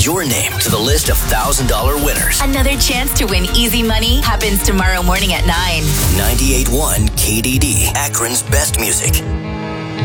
your name to the list of $1,000 winners. Another chance to win easy money happens tomorrow morning at 9. 98.1 KDD, Akron's best music.